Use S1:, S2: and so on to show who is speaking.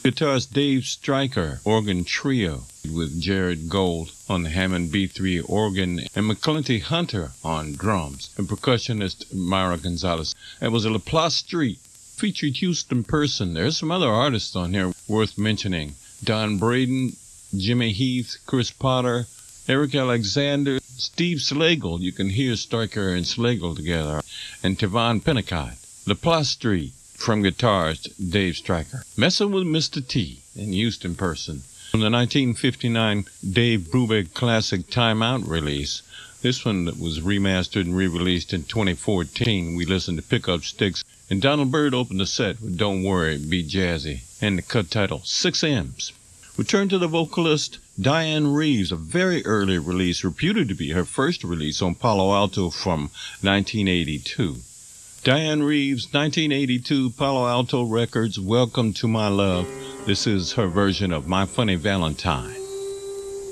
S1: Guitarist Dave Stryker, organ trio with Jared Gold on the Hammond B3 organ and McClinty Hunter on drums, and percussionist Myra Gonzalez. That was a LaPlace Street. Featured Houston Person. There's some other artists on here worth mentioning. Don Braden, Jimmy Heath, Chris Potter, Eric Alexander, Steve Slagle. You can hear Stryker and Slagle together. And Tavon Pennicott. LaPlace Street from guitarist Dave Stryker. Messing with Mr. T in Houston Person. From the 1959 Dave Brubeck Classic Time Out release, this one that was remastered and re-released in 2014, we listened to Pickup Sticks, and Donald Byrd opened the set with Don't Worry, Be Jazzy, and the cut title, 6 M's. We turn to the vocalist Dianne Reeves, a very early release, reputed to be her first release on Palo Alto from 1982. Dianne Reeves, 1982, Palo Alto Records, Welcome to My Love. This is her version of My Funny Valentine.